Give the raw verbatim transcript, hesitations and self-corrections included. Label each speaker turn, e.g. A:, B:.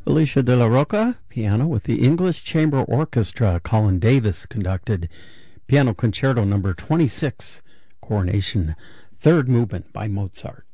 A: Alicia de la Roca, piano with the English Chamber Orchestra. Colin Davis conducted. Piano Concerto number twenty-six, Coronation, third movement by Mozart.